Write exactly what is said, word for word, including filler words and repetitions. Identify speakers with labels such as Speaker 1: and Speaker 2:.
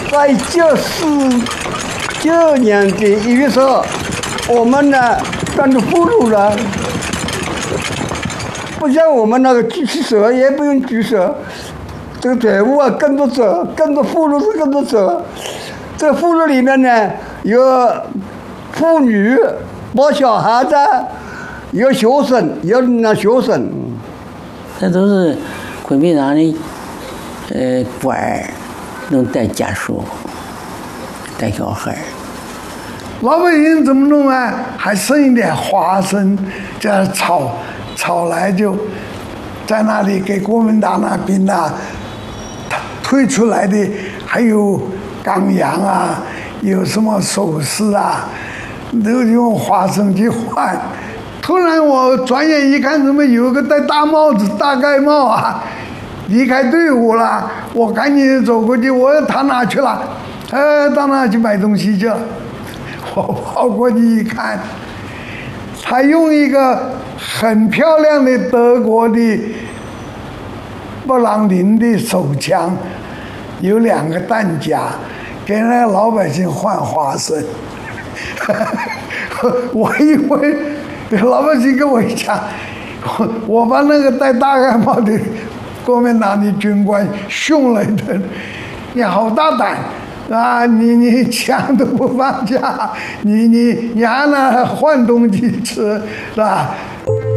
Speaker 1: 在九四九年的一月十号，我们呢跟着俘虏了，不像我们那个狙击手也不用狙手，这个队伍啊跟着走，跟着俘虏是跟着走。这个俘虏里面呢有妇女、抱小孩子，有学生，有那学生。
Speaker 2: 这都是国民党的呃官儿，能带家属、带小孩。
Speaker 3: 老百姓怎么弄啊？还剩一点花生，这炒炒来就在那里给国民党那边呐推出来的，还有钢洋啊，有什么首饰啊，都用花生去换。突然我转眼一看，怎么有个戴大帽子、大盖帽啊，离开队伍了。我赶紧走过去，我他哪去了？呃，到哪去买东西去了？我跑过去一看，他用一个很漂亮的德国的布朗林的手枪，有两个弹夹，给那个老百姓换花生。我以为老百姓跟我讲，我我把那个戴大盖帽的国民党的军官凶了一顿，你好大胆！啊，你你枪都不放下，你你你还拿换东西吃，是吧？